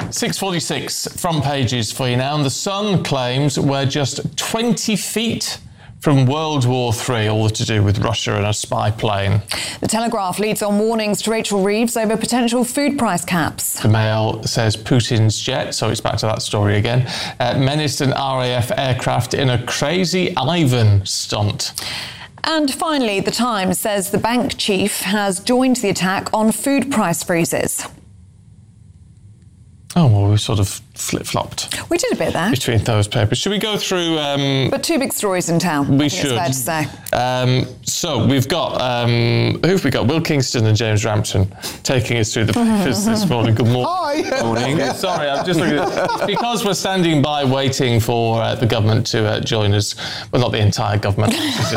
6:46 front pages for you now. And The Sun claims we're just 20 feet from World War III, all to do with Russia and a spy plane. The Telegraph leads on warnings to Rachel Reeves over potential food price caps. The Mail says Putin's jet, so it's back to that story again, menaced an RAF aircraft in a crazy Ivan stunt. And finally, The Times says the bank chief has joined the attack on food price freezes. Oh, well, we sort of flip-flopped. We did a bit there. Between those papers. Should we go through... But two big stories in town. We should. It's fair to say. So we've got... who have we got? Will Kingston and James Rampton taking us through the papers this morning. Good morning. Hi. Morning. Sorry, I'm just looking at... It's because we're standing by waiting for the government to join us. Well, not the entire government.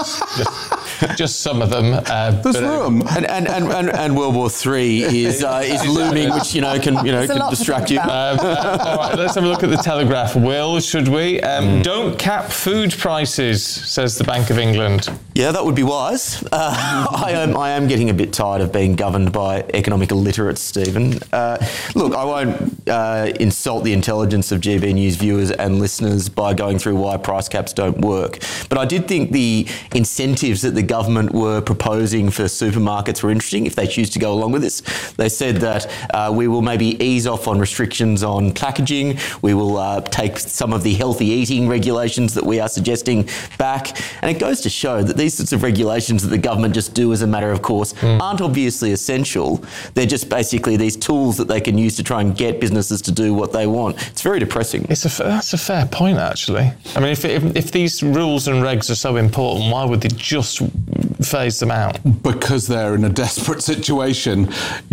just some of them. There's room. And World War III is looming, which can distract you. All right, let's have a look at the Telegraph. Will, should we? Don't cap food prices, says the Bank of England. Yeah, that would be wise. I am getting a bit tired of being governed by economic illiterates, Stephen. Look, I won't insult the intelligence of GB News viewers and listeners by going through why price caps don't work. But I did think the incentives that the government were proposing for supermarkets were interesting if they choose to go along with this. They said that we will maybe ease off on restrictions on packaging. We will take some of the healthy eating regulations that we are suggesting back. And it goes to show that these sorts of regulations that the government just do as a matter of course aren't obviously essential. They're just basically these tools that they can use to try and get businesses to do what they want. It's very depressing. That's a fair point, actually. I mean, if these rules and regs are so important, why would they just phase them out? Because they're in a desperate situation.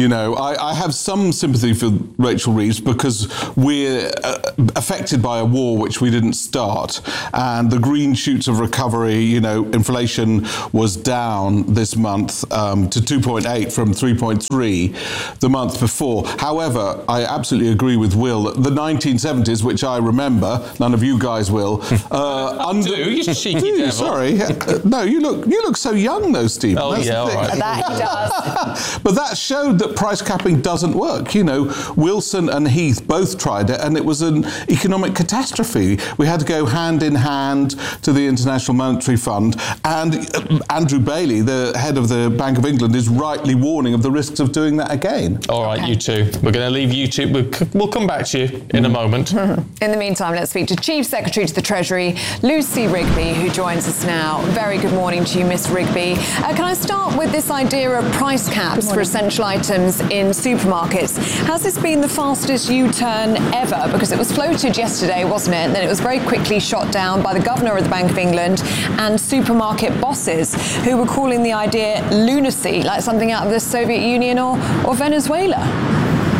I have some sympathy for Rachel Reeves because we're affected by a war which we didn't start, and the green shoots of recovery, inflation was down this month to 2.8 from 3.3 the month before. However, I absolutely agree with Will. The 1970s, which I remember, none of you guys will. You cheeky devil. Sorry. No, you look so young though, Steve. Oh, That's yeah, the all thing. right. That he does. But that showed that price capping doesn't work. Wilson and Heath both tried it, and it was an economic catastrophe. We had to go hand in hand to the International Monetary Fund, and Andrew Bailey, the head of the Bank of England, is rightly warning of the risks of doing that again. All right, you two. We're going to leave you two. We'll come back to you in a moment. In the meantime, let's speak to Chief Secretary to the Treasury, Lucy Rigby, who joins us now. Very good morning to you, Miss Rigby. Can I start with this idea of price caps for essential items in supermarkets? Has this been the fastest U-turn ever? Because it was floated yesterday, wasn't it? And then it was very quickly shot down by the Governor of the Bank of England and supermarket bosses who were calling the idea lunacy, like something out of the Soviet Union or Venezuela.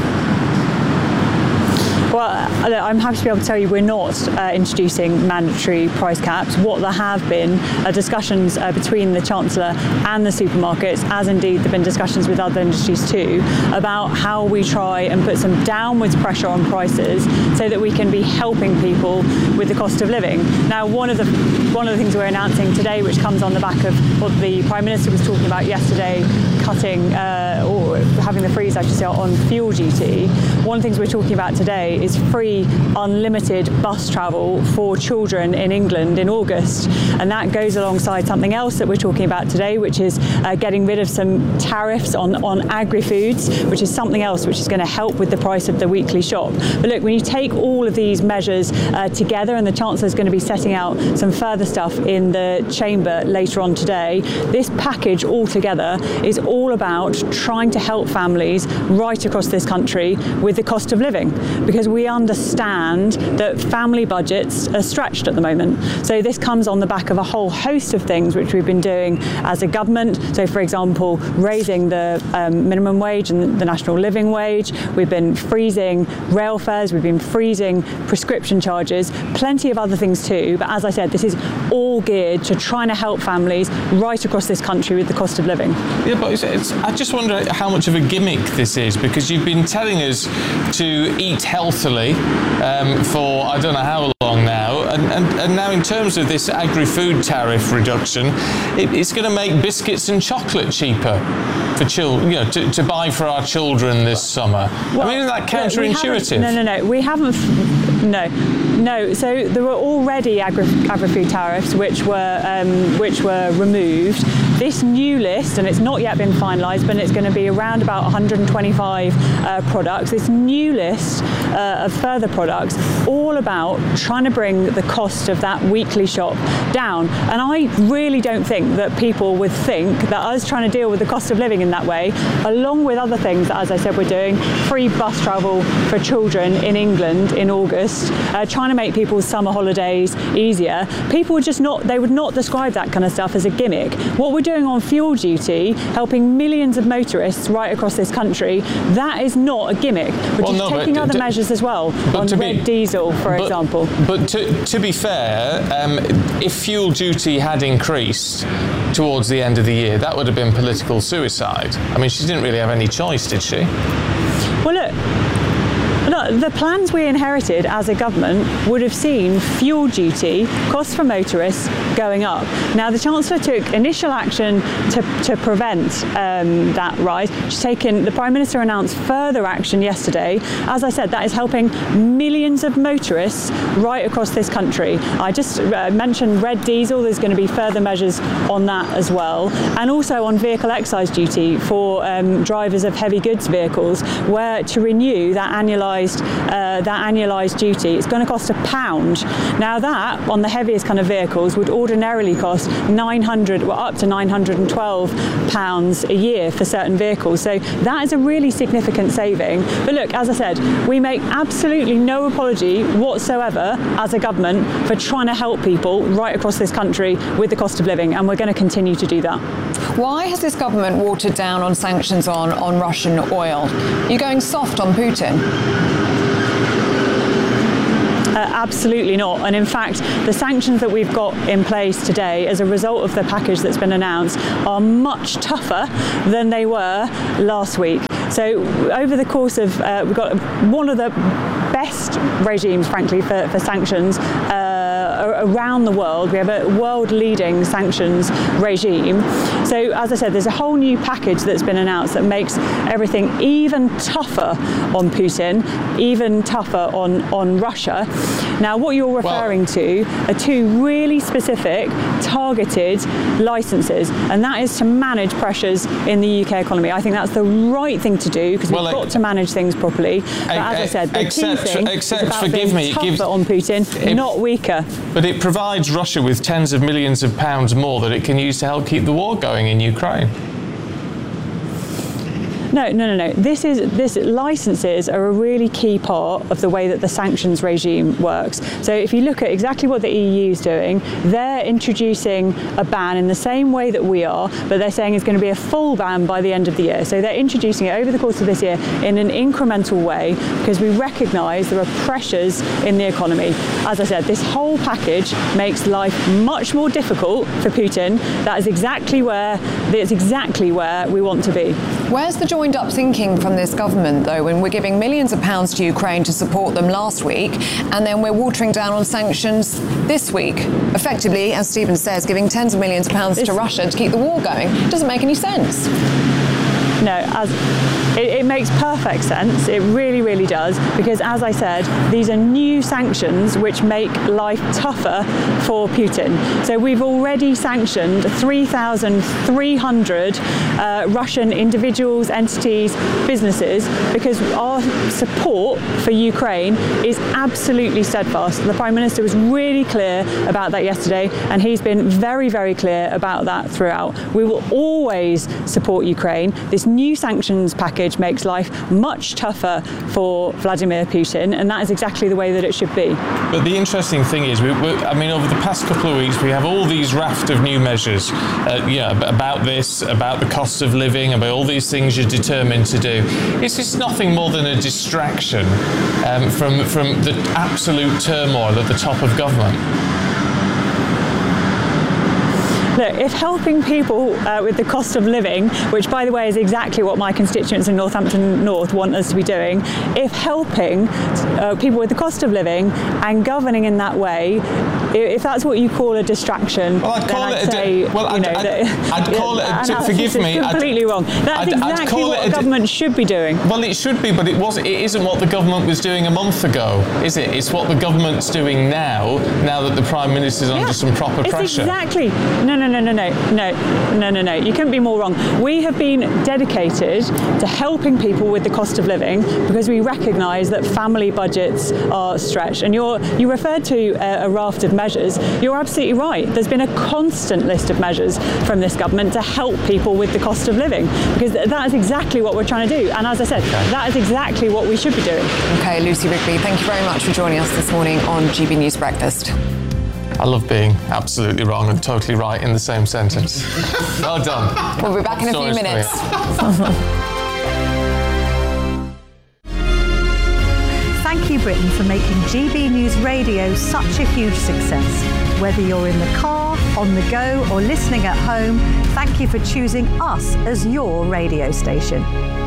Well, I'm happy to be able to tell you we're not introducing mandatory price caps. What there have been are discussions between the Chancellor and the supermarkets, as indeed there have been discussions with other industries too, about how we try and put some downwards pressure on prices so that we can be helping people with the cost of living. Now, one of the things we're announcing today, which comes on the back of what the Prime Minister was talking about yesterday, cutting or having the freeze, I should say, on fuel duty. One of the things we're talking about today is free unlimited bus travel for children in England in August, and that goes alongside something else that we're talking about today, which is getting rid of some tariffs on agri-foods, which is something else which is going to help with the price of the weekly shop. But look, when you take all of these measures together, and the Chancellor is going to be setting out some further stuff in the Chamber later on today, this package altogether is all about trying to help families right across this country with the cost of living, because we understand that family budgets are stretched at the moment. So this comes on the back of a whole host of things which we've been doing as a government. So, for example, raising the minimum wage and the national living wage. We've been freezing rail fares. We've been freezing prescription charges. Plenty of other things too. But as I said, this is all geared to trying to help families right across this country with the cost of living. Yeah, but I just wonder how much of a gimmick this is, because you've been telling us to eat healthily for I don't know how long now, and now in terms of this agri-food tariff reduction, it's going to make biscuits and chocolate cheaper for children, to buy for our children this summer. Well, I mean, isn't that counterintuitive? No, we haven't. No. So there were already agri-food tariffs which were removed. This new list, and it's not yet been finalised, but it's going to be around about 125 products. This new list of further products, all about trying to bring the cost of that weekly shop down. And I really don't think that people would think that us trying to deal with the cost of living in that way, along with other things that, as I said, we're doing, free bus travel for children in England in August, trying to make people's summer holidays easier, people would they would not describe that kind of stuff as a gimmick. What we're doing on fuel duty, helping millions of motorists right across this country, that is not a gimmick. We're taking other measures as well, on red diesel, for example. But to be fair, if fuel duty had increased towards the end of the year, that would have been political suicide. I mean, she didn't really have any choice, did she? Well, look, the plans we inherited as a government would have seen fuel duty, costs for motorists, going up. Now, the Chancellor took initial action to prevent that rise. The Prime Minister announced further action yesterday. As I said, that is helping millions of motorists right across this country. I just mentioned red diesel. There's going to be further measures on that as well. And also on vehicle excise duty for drivers of heavy goods vehicles, where to renew that annualised duty, it's going to cost £1. Now that, on the heaviest kind of vehicles, would ordinarily cost up to £912 a year for certain vehicles. So that is a really significant saving. But look, as I said, we make absolutely no apology whatsoever as a government for trying to help people right across this country with the cost of living, and we're going to continue to do that. Why has this government watered down on sanctions on Russian oil? You're going soft on Putin? Absolutely not. And in fact, the sanctions that we've got in place today as a result of the package that's been announced are much tougher than they were last week. So over the course of, we've got one of the best regimes, frankly, for sanctions around the world. We have a world-leading sanctions regime. So, as I said, there's a whole new package that's been announced that makes everything even tougher on Putin, even tougher on Russia. Now, what you're referring to are two really specific, targeted licences, and that is to manage pressures in the UK economy. I think that's the right thing to do, because we've got to manage things properly. But as I said, the key thing is about being tougher on Putin, not weaker. But it provides Russia with tens of millions of pounds more that it can use to help keep the war going in Ukraine. No. This licences are a really key part of the way that the sanctions regime works. So if you look at exactly what the EU is doing, they're introducing a ban in the same way that we are, but they're saying it's going to be a full ban by the end of the year. So they're introducing it over the course of this year in an incremental way, because we recognise there are pressures in the economy. As I said, this whole package makes life much more difficult for Putin. That's exactly where we want to be. Where's the joined up thinking from this government, though, when we're giving millions of pounds to Ukraine to support them last week, and then we're watering down on sanctions this week? Effectively, as Stephen says, giving tens of millions of pounds to Russia to keep the war going. It doesn't make any sense. No, it makes perfect sense. It really, really does. Because, as I said, these are new sanctions which make life tougher for Putin. So we've already sanctioned 3,300 Russian individuals, entities, businesses, because our support for Ukraine is absolutely steadfast. The Prime Minister was really clear about that yesterday, and he's been very, very clear about that throughout. We will always support Ukraine. This new sanctions package makes life much tougher for Vladimir Putin, and that is exactly the way that it should be. But the interesting thing is, over the past couple of weeks, we have all these raft of new measures, about this, about the cost of living, about all these things you're determined to do. It's just nothing more than a distraction from the absolute turmoil at the top of government. Look, if helping people with the cost of living, which by the way is exactly what my constituents in Northampton North want us to be doing, if helping people with the cost of living and governing in that way, if that's what you call a distraction, well, I'd call then it I'd say, I'd call it forgive me, completely wrong. That's exactly what the government should be doing. Well, it should be, but it isn't what the government was doing a month ago, is it? It's what the government's doing now that the Prime Minister's under some proper pressure. Exactly. No. You couldn't be more wrong. We have been dedicated to helping people with the cost of living because we recognise that family budgets are stretched. And you referred to a raft of measures. You're absolutely right. There's been a constant list of measures from this government to help people with the cost of living because that is exactly what we're trying to do. And as I said, that is exactly what we should be doing. OK, Lucy Rigby, thank you very much for joining us this morning on GB News Breakfast. I love being absolutely wrong and totally right in the same sentence. Well done. We'll be back in a few minutes. Thank you, Britain, for making GB News Radio such a huge success. Whether you're in the car, on the go, or listening at home, thank you for choosing us as your radio station.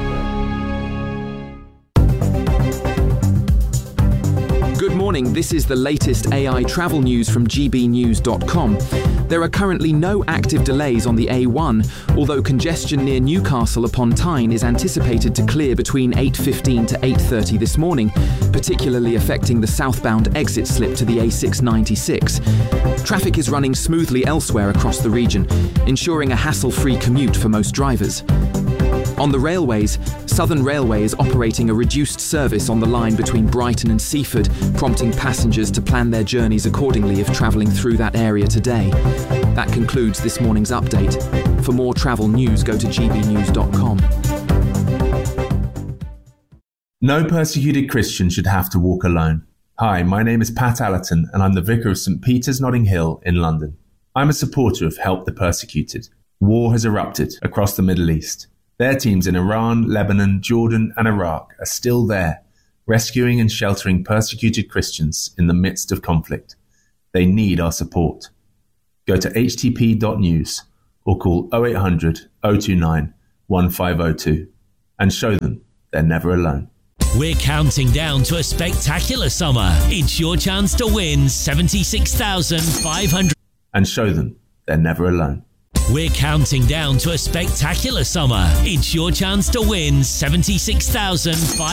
Good morning, this is the latest AI travel news from gbnews.com. There are currently no active delays on the A1, although congestion near Newcastle upon Tyne is anticipated to clear between 8:15 to 8:30 this morning, particularly affecting the southbound exit slip to the A696. Traffic is running smoothly elsewhere across the region, ensuring a hassle-free commute for most drivers. On the railways, Southern Railway is operating a reduced service on the line between Brighton and Seaford, prompting passengers to plan their journeys accordingly if travelling through that area today. That concludes this morning's update. For more travel news, go to gbnews.com. No persecuted Christian should have to walk alone. Hi, my name is Pat Allerton and I'm the Vicar of St Peter's Notting Hill in London. I'm a supporter of Help the Persecuted. War has erupted across the Middle East. Their teams in Iran, Lebanon, Jordan and Iraq are still there, rescuing and sheltering persecuted Christians in the midst of conflict. They need our support. Go to htp.news or call 0800 029 1502 and show them they're never alone. We're counting down to a spectacular summer. It's your chance to win $76,500. And show them they're never alone. We're counting down to a spectacular summer. It's your chance to win $76,500.